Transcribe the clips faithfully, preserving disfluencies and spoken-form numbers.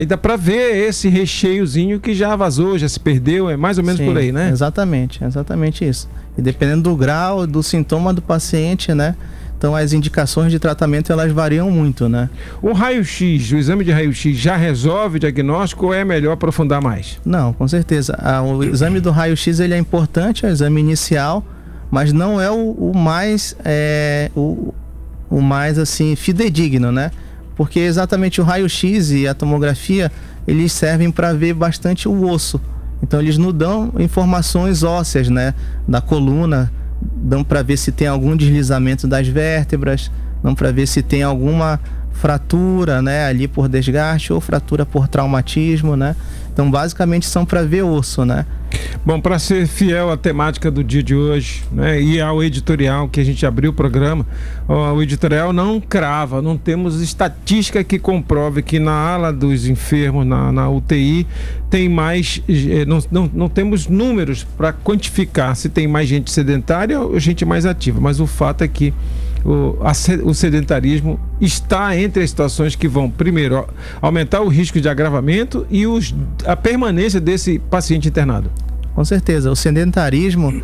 E dá para ver esse recheiozinho que já vazou, já se perdeu, é mais ou menos Sim, por aí, né? Exatamente, exatamente isso. E dependendo do grau, do sintoma do paciente, né? Então as indicações de tratamento elas variam muito, né? O raio-x, o exame de raio-x já resolve o diagnóstico ou é melhor aprofundar mais? Não, com certeza. Ah, o exame do raio-x ele é importante, é o exame inicial, mas não é o, o mais, é, o, o mais assim fidedigno, né? Porque exatamente o raio-x e a tomografia eles servem para ver bastante o osso. Então eles nos dão informações ósseas, né? Da coluna. Dão para ver se tem algum deslizamento das vértebras, dão para ver se tem alguma fratura, né, ali por desgaste ou fratura por traumatismo, né? Então, basicamente são para ver osso, né? Bom, para ser fiel à temática do dia de hoje, né, e ao editorial que a gente abriu o programa, ó, o editorial não crava, não temos estatística que comprove que na ala dos enfermos, na, na U T I, tem mais, eh, não, não, não temos números para quantificar se tem mais gente sedentária ou gente mais ativa, mas o fato é que O, a, o sedentarismo está entre as situações que vão, primeiro, aumentar o risco de agravamento e os, a permanência desse paciente internado. Com certeza, o sedentarismo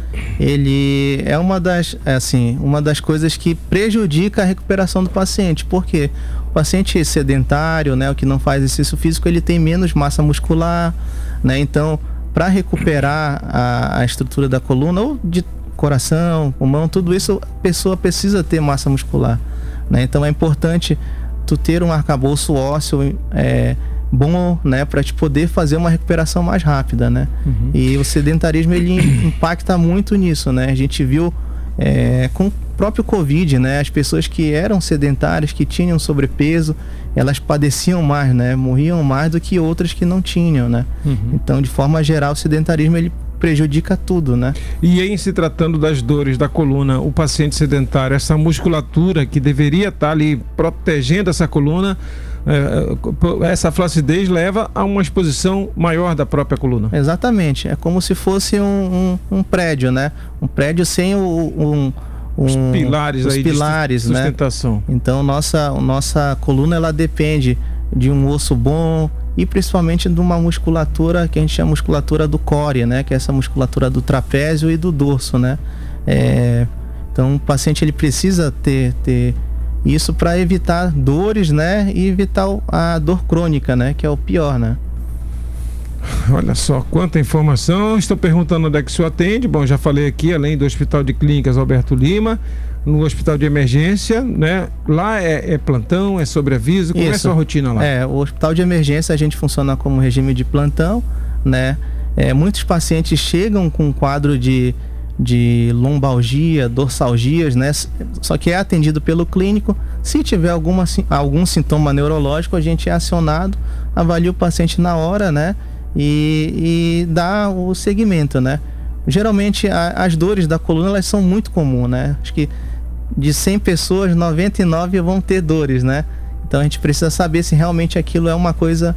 ele é uma das, é assim, uma das coisas que prejudica a recuperação do paciente, porque o paciente sedentário, né, o que não faz exercício físico, ele tem menos massa muscular, né, então para recuperar a, a estrutura da coluna ou de coração, pulmão, tudo isso a pessoa precisa ter massa muscular, né? Então é importante tu ter um arcabouço ósseo é, bom, né, para te poder fazer uma recuperação mais rápida, né? Uhum. E o sedentarismo ele impacta muito nisso, né? A gente viu é, com o próprio Covid, né? As pessoas que eram sedentárias, que tinham sobrepeso, elas padeciam mais, né? Morriam mais do que outras que não tinham, né? Uhum. Então, de forma geral, o sedentarismo ele prejudica tudo, né? E em se tratando das dores da coluna, o paciente sedentário, essa musculatura que deveria estar ali protegendo essa coluna, é, essa flacidez leva a uma exposição maior da própria coluna. Exatamente, é como se fosse um, um, um prédio, né? Um prédio sem o, um, um, os pilares, os aí pilares, de sustentação. Né? Então nossa, nossa coluna ela depende de um osso bom e principalmente de uma musculatura que a gente chama musculatura do core, né? Que é essa musculatura do trapézio e do dorso, né? É, então o paciente ele precisa ter, ter isso para evitar dores, né? E evitar a dor crônica, né? Que é o pior, né? Olha só, quanta informação. Estou perguntando onde é que o senhor atende. Bom, já falei aqui, além do Hospital de Clínicas Alberto Lima, no Hospital de Emergência, né? Lá é, é plantão, é sobreaviso. Como Isso. é a sua rotina lá? É, o Hospital de Emergência a gente funciona como regime de plantão, né? É, muitos pacientes chegam com um quadro de, de lombalgia, dorsalgias, né? Só que é atendido pelo clínico. Se tiver alguma, algum sintoma neurológico, a gente é acionado, avalia o paciente na hora, né? E, e dá o segmento, né? Geralmente a, as dores da coluna elas são muito comuns, né? Acho que de cem pessoas, noventa e nove vão ter dores, né? Então a gente precisa saber se realmente aquilo é uma coisa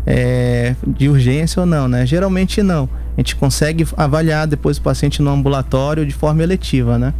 é, de urgência ou não, né? Geralmente não. A gente consegue avaliar depois o paciente no ambulatório de forma eletiva, né?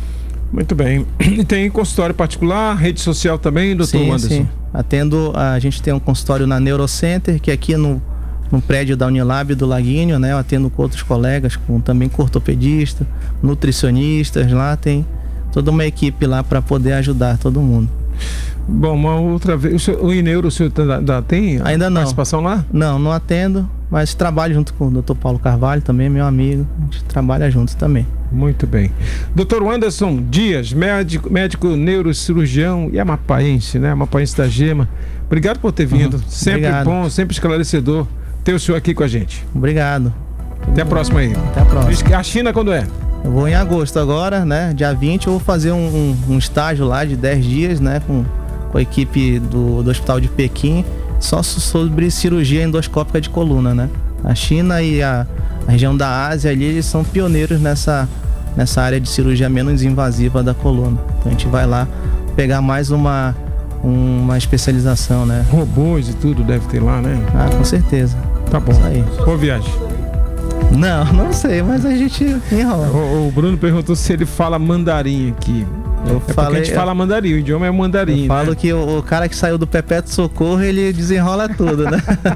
Muito bem. E tem consultório particular, rede social também, doutor sim, Anderson? Sim, atendo, a gente tem um consultório na Neurocenter, que é aqui no, no prédio da Unilab do Laguinho, né? Eu atendo com outros colegas, com também com ortopedista, nutricionistas, lá tem toda uma equipe lá para poder ajudar todo mundo. Bom, uma outra vez, o, senhor, o Ineuro, o senhor ainda tem ainda não. participação lá? Não, não atendo, mas trabalho junto com o doutor Paulo Carvalho também, meu amigo, a gente trabalha juntos também. Muito bem. doutor Anderson Dias, médico, médico neurocirurgião e amapaense, né? Amapaense da Gema. Obrigado por ter vindo, uhum. sempre Obrigado. Bom, sempre esclarecedor ter o senhor aqui com a gente. Obrigado. Até a próxima aí. Até a próxima. A China quando é? Eu vou em agosto agora, né? Dia vinte eu vou fazer um, um, um estágio lá de dez dias, né? Com, com a equipe do, do Hospital de Pequim, só sobre cirurgia endoscópica de coluna, né? A China e a, a região da Ásia ali, eles são pioneiros nessa, nessa área de cirurgia menos invasiva da coluna. Então a gente vai lá pegar mais uma, uma especialização, né? Robôs e tudo deve ter lá, né? Ah, com certeza. Tá bom. Isso aí. Boa viagem. Não, não sei, mas a gente enrola. O, o Bruno perguntou se ele fala mandarim aqui. Eu é falei, porque a gente fala mandarim, o idioma é mandarim. Eu falo né? que o, o cara que saiu do Perpétuo Socorro, ele desenrola tudo, né?